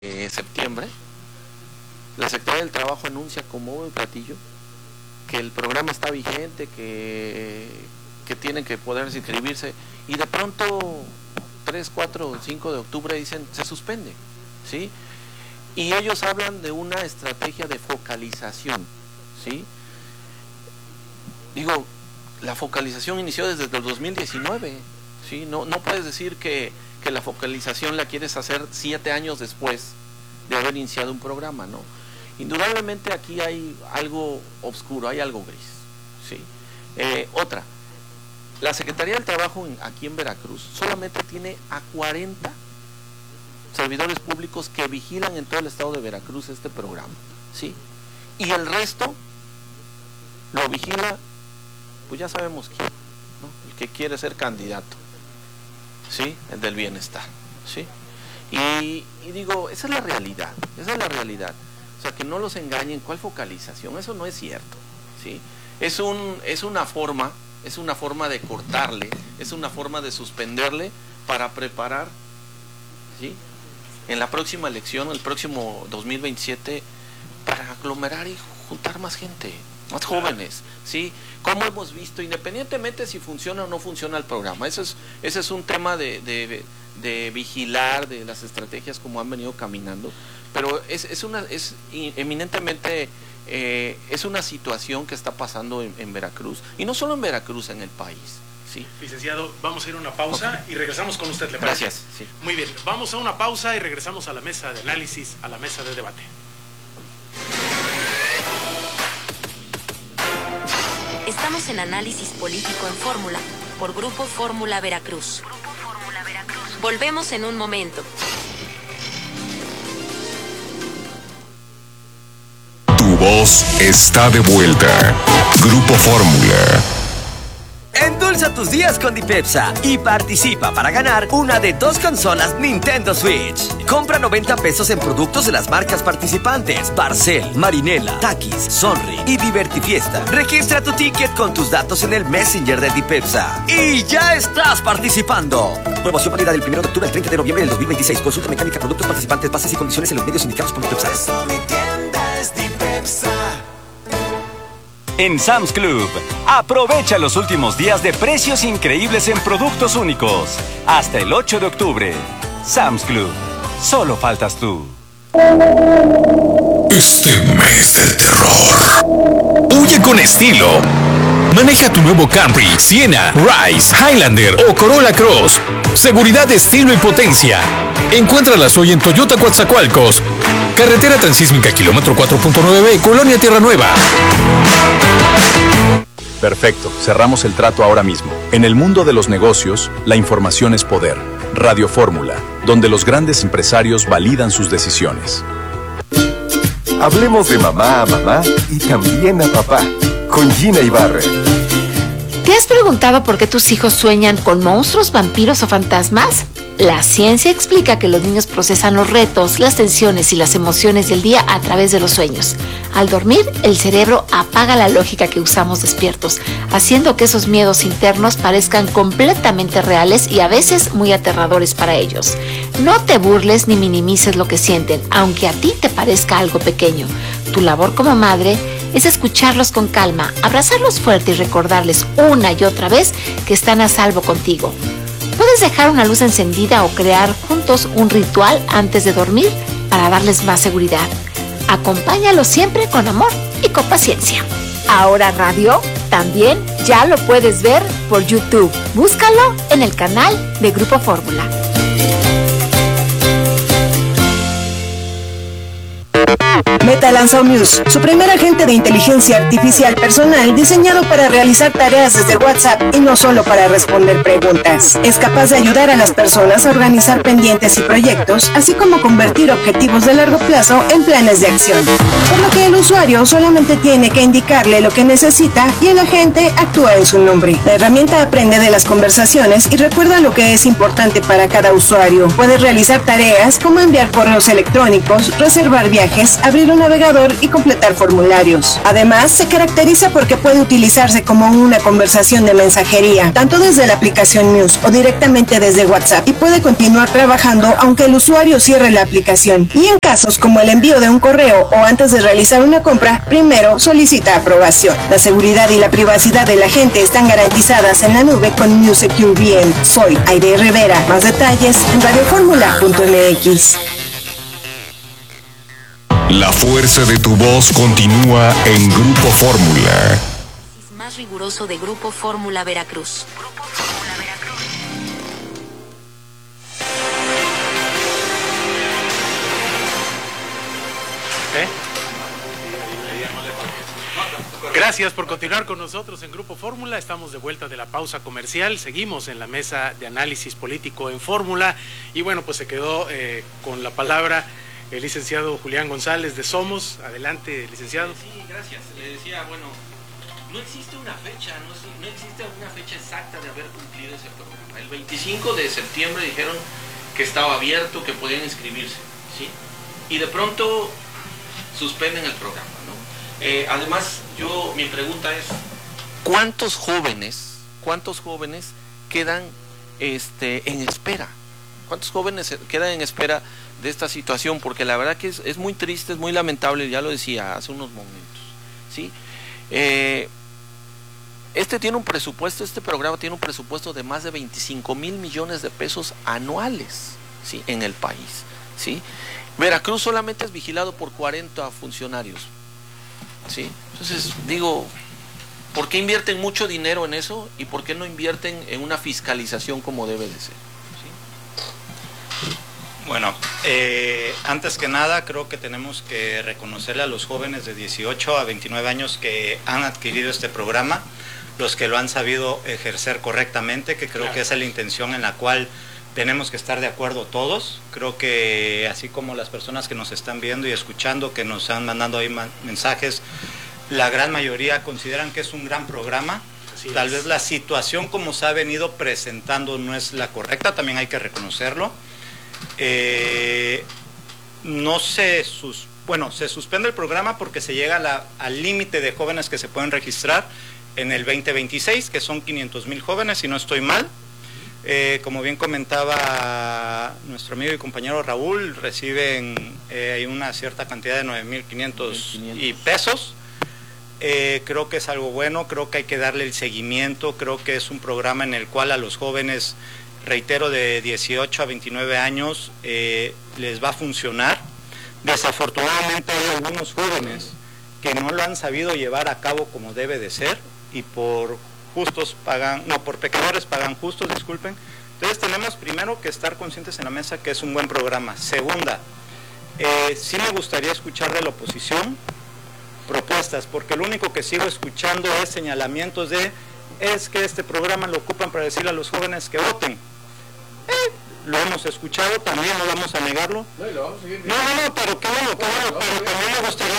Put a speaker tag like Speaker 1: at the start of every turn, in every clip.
Speaker 1: septiembre, la Secretaría del Trabajo anuncia como un platillo que el programa está vigente, que tienen que poder inscribirse, y de pronto 3, 4, 5 de octubre dicen se suspende, ¿sí? Y ellos hablan de una estrategia de focalización, ¿sí? Digo, la focalización inició desde el 2019, ¿sí? No puedes decir que la focalización la quieres hacer 7 años después de haber iniciado un programa, ¿no? Indudablemente aquí hay algo oscuro, hay algo gris, ¿sí? Otra, la Secretaría del Trabajo aquí en Veracruz solamente tiene a 40 servidores públicos que vigilan en todo el estado de Veracruz este programa, ¿sí? Y el resto lo vigila, pues ya sabemos quién, ¿no? El que quiere ser candidato, ¿sí? El del bienestar, ¿sí? Y digo, esa es la realidad, o sea, que no los engañen. ¿Cuál focalización? Eso no es cierto, ¿sí? Es una forma de cortarle, es una forma de suspenderle para preparar, ¿sí?, en la próxima elección, el próximo 2027, para aglomerar y juntar más gente, más jóvenes, ¿sí? Como hemos visto, independientemente si funciona o no funciona el programa, ese es un tema de vigilar, de las estrategias como han venido caminando, pero es eminentemente es una situación que está pasando en Veracruz, y no solo en Veracruz, en el país. Sí.
Speaker 2: Licenciado, vamos a ir a una pausa y regresamos con usted, ¿le parece?
Speaker 1: Gracias. Sí.
Speaker 2: Muy bien, vamos a una pausa y regresamos a la mesa de análisis, a la mesa de debate.
Speaker 3: Estamos en Análisis Político en Fórmula, por Grupo Fórmula Veracruz. Volvemos en un momento.
Speaker 4: Tu voz está de vuelta. Grupo Fórmula.
Speaker 5: Endulza tus días con Dipepsa y participa para ganar una de 2 consolas Nintendo Switch. Compra 90 pesos en productos de las marcas participantes: Barcel, Marinela, Takis, Sonri y Divertifiesta. Registra tu ticket con tus datos en el Messenger de Dipepsa y ya estás participando. Promoción válida del 1 de octubre al 30 de noviembre del 2026. Consulta mecánica, productos participantes, bases y condiciones en los medios indicados por Dipepsa.
Speaker 6: En Sam's Club, aprovecha los últimos días de precios increíbles en productos únicos. Hasta el 8 de octubre. Sam's Club. Solo faltas tú.
Speaker 4: Este mes del terror. Huye con estilo. Maneja tu nuevo Camry, Siena, Rise, Highlander o Corolla Cross. Seguridad, estilo y potencia. Encuéntralas hoy en Toyota Coatzacoalcos. Carretera Transísmica, kilómetro 4.9B, Colonia Tierra Nueva.
Speaker 7: Perfecto, cerramos el trato ahora mismo. En el mundo de los negocios, la información es poder. Radio Fórmula, donde los grandes empresarios validan sus decisiones.
Speaker 8: Hablemos de mamá a mamá y también a papá, con Gina Ibarra.
Speaker 9: ¿Te has preguntado por qué tus hijos sueñan con monstruos, vampiros o fantasmas? La ciencia explica que los niños procesan los retos, las tensiones y las emociones del día a través de los sueños. Al dormir, el cerebro apaga la lógica que usamos despiertos, haciendo que esos miedos internos parezcan completamente reales y a veces muy aterradores para ellos. No te burles ni minimices lo que sienten, aunque a ti te parezca algo pequeño. Tu labor como madre es escucharlos con calma, abrazarlos fuerte y recordarles una y otra vez que están a salvo contigo. Puedes dejar una luz encendida o crear juntos un ritual antes de dormir para darles más seguridad. Acompáñalos siempre con amor y con paciencia. Ahora Radio también ya lo puedes ver por YouTube. Búscalo en el canal de Grupo Fórmula.
Speaker 10: Meta lanzó Muse, su primer agente de inteligencia artificial personal diseñado para realizar tareas desde WhatsApp y no solo para responder preguntas. Es capaz de ayudar a las personas a organizar pendientes y proyectos, así como convertir objetivos de largo plazo en planes de acción. Por lo que el usuario solamente tiene que indicarle lo que necesita y el agente actúa en su nombre. La herramienta aprende de las conversaciones y recuerda lo que es importante para cada usuario. Puede realizar tareas como enviar correos electrónicos, reservar viajes, abrir una navegador y completar formularios. Además, se caracteriza porque puede utilizarse como una conversación de mensajería, tanto desde la aplicación News o directamente desde WhatsApp, y puede continuar trabajando aunque el usuario cierre la aplicación. Y en casos como el envío de un correo o antes de realizar una compra, primero solicita aprobación. La seguridad y la privacidad de la gente están garantizadas en la nube con News Secure VM. Soy Aide Rivera. Más detalles en radioformula.mx.
Speaker 4: La fuerza de tu voz continúa en Grupo Fórmula.
Speaker 3: Más riguroso de Grupo Fórmula Veracruz.
Speaker 2: Gracias por continuar con nosotros en Grupo Fórmula. Estamos de vuelta de la pausa comercial. Seguimos en la mesa de análisis político en Fórmula. Y bueno, pues se quedó con la palabra el licenciado Julián González de Somos. Adelante, licenciado.
Speaker 1: Sí, gracias. Le decía, bueno, no existe una fecha, no existe una fecha exacta de haber cumplido ese programa. El 25 de septiembre dijeron que estaba abierto, que podían inscribirse, ¿sí? Y de pronto suspenden el programa, ¿no? Además, mi pregunta es, ¿cuántos jóvenes quedan en espera? ¿Cuántos jóvenes quedan en espera de esta situación? Porque la verdad que es muy triste, es muy lamentable, ya lo decía hace unos momentos, ¿sí? Este programa tiene un presupuesto de más de 25,000 millones de pesos anuales, ¿sí? En el país, ¿sí? Veracruz solamente es vigilado por 40 funcionarios, ¿sí? Entonces digo, ¿por qué invierten mucho dinero en eso y por qué no invierten en una fiscalización como debe de ser? ¿Sí?
Speaker 11: Bueno, antes que nada creo que tenemos que reconocerle a los jóvenes de 18 a 29 años que han adquirido este programa, los que lo han sabido ejercer correctamente, que creo que esa es la intención en la cual tenemos que estar de acuerdo todos. Creo que así como las personas que nos están viendo y escuchando, que nos han mandado ahí mensajes, la gran mayoría consideran que es un gran programa. Tal vez la situación como se ha venido presentando no es la correcta, también hay que reconocerlo. Se suspende el programa porque se llega al límite de jóvenes que se pueden registrar en el 2026, que son 500,000 jóvenes, si no estoy mal. Como bien comentaba nuestro amigo y compañero Raúl, reciben una cierta cantidad de 9,500 y pesos. Creo que es algo bueno, creo que hay que darle el seguimiento, creo que es un programa en el cual a los jóvenes, reitero, de 18 a 29 años les va a funcionar. Desafortunadamente hay algunos jóvenes que no lo han sabido llevar a cabo como debe de ser y por pecadores pagan justos, disculpen. Entonces tenemos primero que estar conscientes en la mesa que es un buen programa. Segunda, sí me gustaría escuchar de la oposición propuestas, porque lo único que sigo escuchando es señalamientos es que este programa lo ocupan para decirle a los jóvenes que voten. Lo hemos escuchado, también no vamos a negarlo. Pero qué bueno, pero también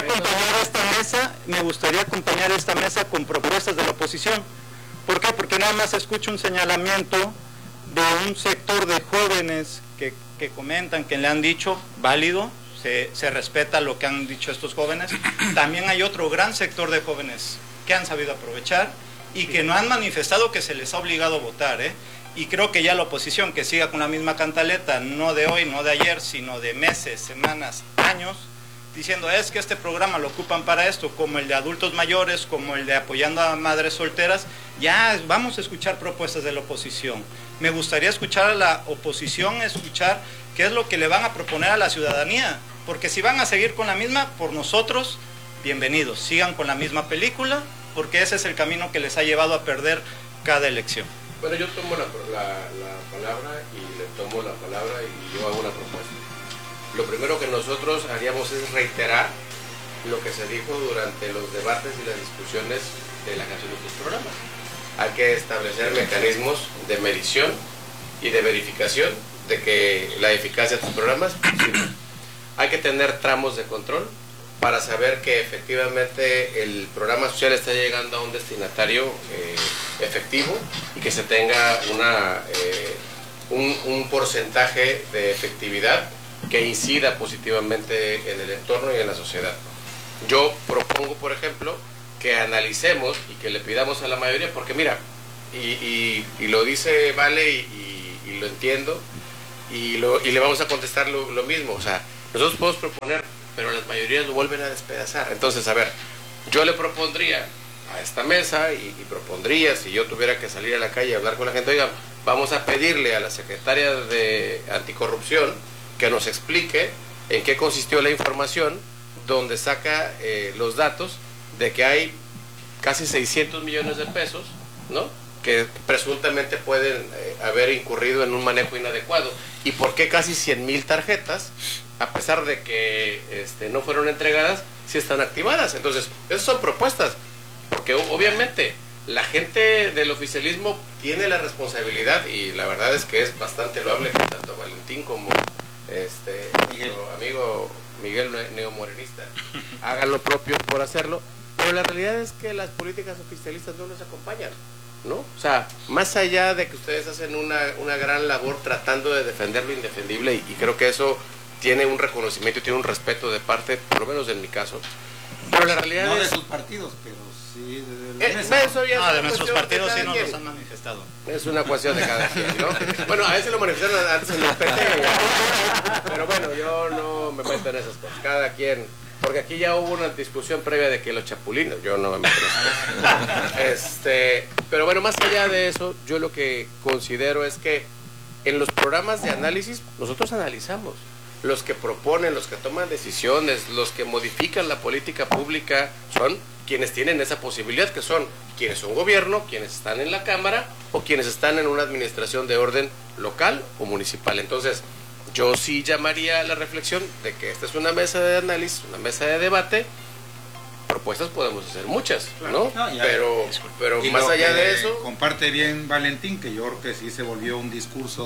Speaker 11: me gustaría acompañar esta mesa con propuestas de la oposición. ¿Por qué? Porque nada más escucho un señalamiento de un sector de jóvenes que comentan, que le han dicho, válido, se respeta lo que han dicho estos jóvenes. También hay otro gran sector de jóvenes que han sabido aprovechar y que no han manifestado que se les ha obligado a votar, Y creo que ya la oposición que siga con la misma cantaleta, no de hoy, no de ayer, sino de meses, semanas, años, diciendo es que este programa lo ocupan para esto, como el de adultos mayores, como el de apoyando a madres solteras, ya vamos a escuchar propuestas de la oposición. Me gustaría escuchar a la oposición, escuchar qué es lo que le van a proponer a la ciudadanía, porque si van a seguir con la misma, por nosotros, bienvenidos, sigan con la misma película, porque ese es el camino que les ha llevado a perder cada elección.
Speaker 12: Bueno, yo tomo la palabra y le tomo la palabra y yo hago una propuesta. Lo primero que nosotros haríamos es reiterar lo que se dijo durante los debates y las discusiones de la creación de estos programas. Hay que establecer mecanismos de medición y de verificación de que la eficacia de estos programas sirve. Hay que tener tramos de control para saber que efectivamente el programa social está llegando a un destinatario efectivo y que se tenga un porcentaje de efectividad que incida positivamente en el entorno y en la sociedad. Yo propongo, por ejemplo, que analicemos y que le pidamos a la mayoría, porque mira, y lo dice Vale y lo entiendo, y le vamos a contestar lo mismo. O sea, nosotros podemos proponer, pero las mayorías lo vuelven a despedazar. Entonces, a ver, yo le propondría a esta mesa y propondría, si yo tuviera que salir a la calle y hablar con la gente, oigan, vamos a pedirle a la secretaria de Anticorrupción que nos explique en qué consistió la información donde saca los datos de que hay casi 600 millones de pesos, ¿no?, que presuntamente pueden haber incurrido en un manejo inadecuado, y por qué casi 100,000 tarjetas, a pesar de que no fueron entregadas, sí están activadas. Entonces, esas son propuestas, porque obviamente la gente del oficialismo tiene la responsabilidad, y la verdad es que es bastante loable que tanto Valentín como nuestro amigo Miguel neomorenista hagan lo propio por hacerlo, pero la realidad es que las políticas oficialistas no nos acompañan, ¿no? O sea, más allá de que ustedes hacen una gran labor tratando de defender lo indefendible, y creo que eso tiene un reconocimiento y tiene un respeto de parte, por lo menos en mi caso, pero la realidad
Speaker 13: no
Speaker 12: es...
Speaker 13: de sus partidos, pero sí
Speaker 11: de nuestros partidos sí nos los han manifestado.
Speaker 12: Es una cuestión de cada quien, ¿no? Bueno, a veces lo manifestaron antes en el PT, pero bueno, yo no me meto en esas cosas. Cada quien, porque aquí ya hubo una discusión previa de que los chapulines, yo no me meto en esas cosas. Pero bueno, más allá de eso, yo lo que considero es que en los programas de análisis nosotros analizamos. Los que proponen, los que toman decisiones, los que modifican la política pública son quienes tienen esa posibilidad, que son quienes son gobierno, quienes están en la Cámara o quienes están en una administración de orden local o municipal. Entonces, yo sí llamaría a la reflexión de que esta es una mesa de análisis, una mesa de debate. Propuestas podemos hacer muchas, ¿no? Pero más allá de eso...
Speaker 13: Comparte bien Valentín, que yo creo que sí se volvió un discurso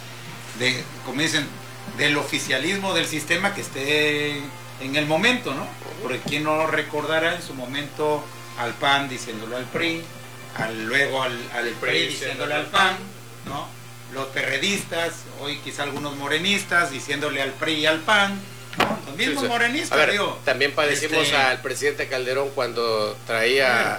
Speaker 13: de como dicen, del oficialismo del sistema que esté en el momento, ¿no? Porque quién no recordará en su momento al PAN diciéndolo al PRI, luego al PRI diciéndole al PAN, ¿no? Los perredistas, hoy quizá algunos morenistas diciéndole al PRI y al PAN, ¿no? Los mismos morenistas,
Speaker 12: a ver,
Speaker 13: digo.
Speaker 12: también padecimos al presidente Calderón cuando traía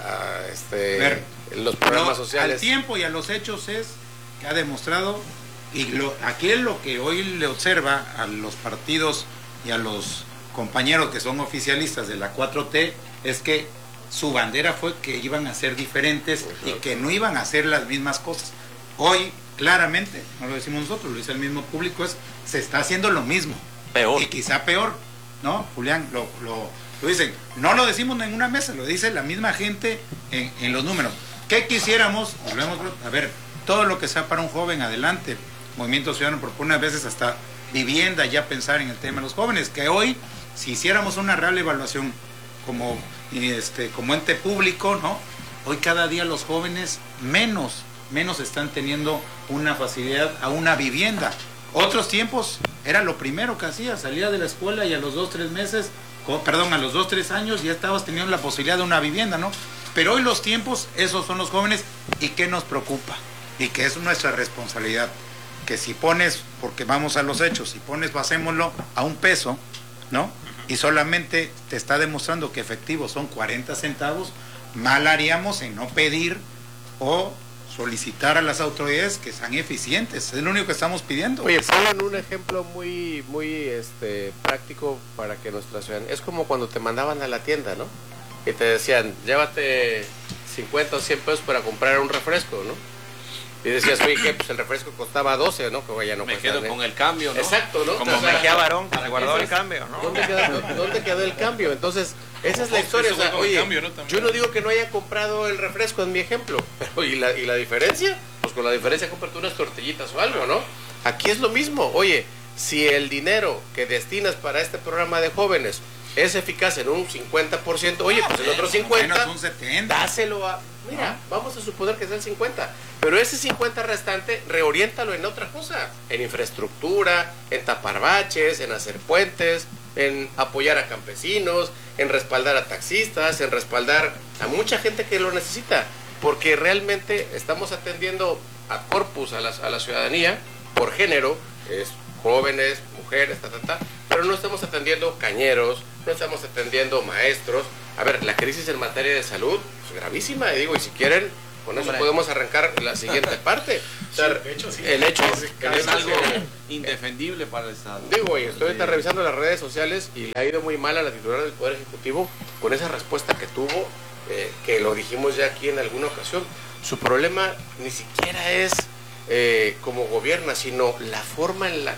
Speaker 12: los programas sociales.
Speaker 13: Al tiempo y a los hechos es que ha demostrado, y aquí es lo que hoy le observa a los partidos y a los compañeros que son oficialistas de la 4T, es que su bandera fue que iban a ser diferentes y que no iban a hacer las mismas cosas. Hoy, claramente, no lo decimos nosotros, lo dice el mismo público, se está haciendo lo mismo.
Speaker 1: Peor.
Speaker 13: Y quizá peor, ¿no? Julián, lo dicen, no lo decimos en una mesa, lo dice la misma gente en los números. ¿Qué quisiéramos? A ver, todo lo que sea para un joven, adelante. Movimiento Ciudadano propone a veces hasta vivienda, ya pensar en el tema de los jóvenes, que hoy, si hiciéramos una real evaluación como ente público, ¿no? Hoy cada día los jóvenes menos están teniendo una facilidad a una vivienda. Otros tiempos era lo primero que hacía, salía de la escuela y a los 2-3 meses, a los 2-3 años ya estabas teniendo la posibilidad de una vivienda, ¿no? Pero hoy los tiempos, esos son los jóvenes, y ¿qué nos preocupa? Y que es nuestra responsabilidad, que si pones, porque vamos a los hechos, si pones, basémoslo a un peso, ¿no? Y solamente te está demostrando que efectivos son 40 centavos, mal haríamos en no pedir o solicitar a las autoridades que sean eficientes. Es lo único que estamos pidiendo.
Speaker 12: Oye, pongan un ejemplo muy práctico para que nuestra ciudadanía... Es como cuando te mandaban a la tienda, ¿no? Y te decían, llévate 50 o 100 pesos para comprar un refresco, ¿no? Y decías, oye, que pues el refresco costaba 12, ¿no? Que ya no
Speaker 1: me quedo con el cambio, ¿no?
Speaker 12: Exacto, ¿no?
Speaker 1: Como Mejía Barón, que guardó el cambio, ¿no?
Speaker 12: ¿Dónde quedó el cambio? Entonces, esa es la historia. O sea, oye, yo no digo que no haya comprado el refresco en mi ejemplo, pero ¿y la diferencia? Pues con la diferencia cómprate unas tortillitas o algo, ¿no? Aquí es lo mismo. Oye, si el dinero que destinas para este programa de jóvenes es eficaz en un 50%, oye, pues el otro 50%, dáselo a... Mira, vamos a suponer que sea el 50, pero ese 50 restante, reoriéntalo en otra cosa, en infraestructura, en tapar baches, en hacer puentes, en apoyar a campesinos, en respaldar a taxistas, en respaldar a mucha gente que lo necesita, porque realmente estamos atendiendo a corpus, a la ciudadanía, por género, es jóvenes, mujeres, pero no estamos atendiendo cañeros, no estamos atendiendo maestros. A ver, la crisis en materia de salud es gravísima, y si quieren, con eso podemos arrancar la siguiente parte. O sea,
Speaker 2: de hecho, sí.
Speaker 12: El hecho
Speaker 1: es algo indefendible para el Estado.
Speaker 12: Y estoy ahorita revisando las redes sociales y le ha ido muy mal a la titular del Poder Ejecutivo con esa respuesta que tuvo, que lo dijimos ya aquí en alguna ocasión. Su problema ni siquiera es como gobierna, sino la forma en la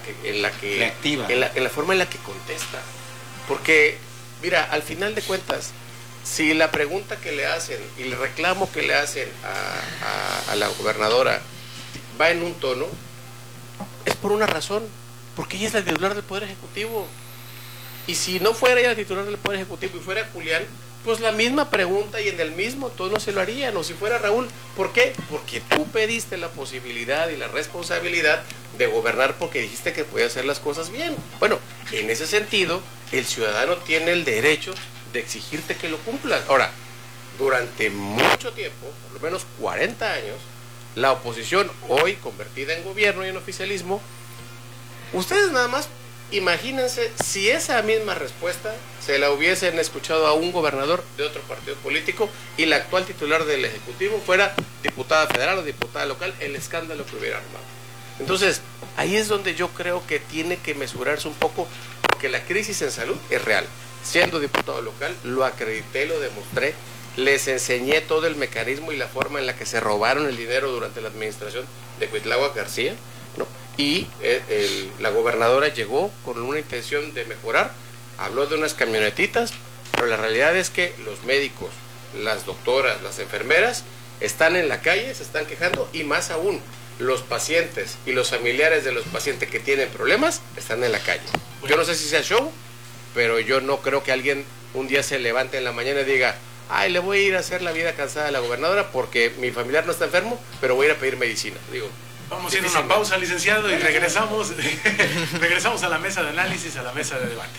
Speaker 12: forma en la que contesta. Porque, mira, al final de cuentas, si la pregunta que le hacen y el reclamo que le hacen a la gobernadora va en un tono, es por una razón, porque ella es la titular del Poder Ejecutivo. Y si no fuera ella la titular del Poder Ejecutivo y fuera Julián, pues la misma pregunta y en el mismo tono se lo harían. O si fuera Raúl, ¿por qué? Porque tú pediste la posibilidad y la responsabilidad de gobernar porque dijiste que podía hacer las cosas bien. Bueno, en ese sentido, el ciudadano tiene el derecho de exigirte que lo cumplas. Ahora, durante mucho tiempo, por lo menos 40 años, la oposición, hoy convertida en gobierno y en oficialismo, ustedes nada más imagínense si esa misma respuesta se la hubiesen escuchado a un gobernador de otro partido político y la actual titular del Ejecutivo fuera diputada federal o diputada local, el escándalo que hubiera armado. Entonces, ahí es donde yo creo que tiene que mesurarse un poco, porque la crisis en salud es real. Siendo diputado local, lo acredité, lo demostré, les enseñé todo el mecanismo y la forma en la que se robaron el dinero durante la administración de Cuitláhuac García, ¿no? Y la gobernadora llegó con una intención de mejorar, habló de unas camionetitas, pero la realidad es que los médicos, las doctoras, las enfermeras están en la calle, se están quejando, y más aún, los pacientes y los familiares de los pacientes que tienen problemas están en la calle. Yo no sé si sea show, pero yo no creo que alguien un día se levante en la mañana y diga, ay, le voy a ir a hacer la vida cansada a la gobernadora porque mi familiar no está enfermo, pero voy a ir a pedir medicina.
Speaker 2: Vamos a ir a una pausa, licenciado, y regresamos a la mesa de análisis, a la mesa de debate.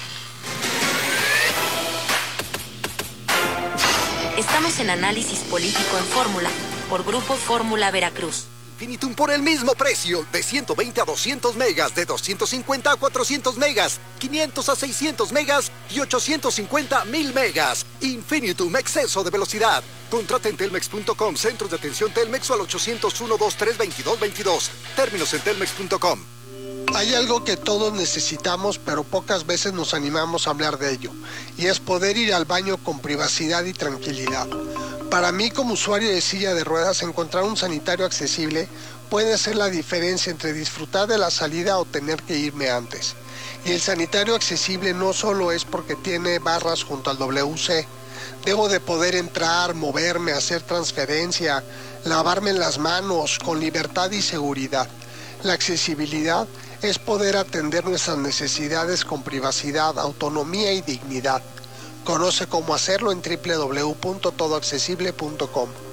Speaker 3: Estamos en Análisis Político en Fórmula, por Grupo Fórmula Veracruz.
Speaker 14: Infinitum por el mismo precio, de 120 a 200 megas, de 250 a 400 megas, 500 a 600 megas y 850 a 1000 megas. Infinitum, exceso de velocidad. Contrata en telmex.com, centros de atención Telmex, o al 801-2322-22. Términos en telmex.com.
Speaker 15: Hay algo que todos necesitamos, pero pocas veces nos animamos a hablar de ello, y es poder ir al baño con privacidad y tranquilidad. Para mí, como usuario de silla de ruedas, encontrar un sanitario accesible puede ser la diferencia entre disfrutar de la salida o tener que irme antes. Y el sanitario accesible no solo es porque tiene barras junto al WC. Debo de poder entrar, moverme, hacer transferencia, lavarme las manos con libertad y seguridad. La accesibilidad es poder atender nuestras necesidades con privacidad, autonomía y dignidad. Conoce cómo hacerlo en www.todoaccesible.com.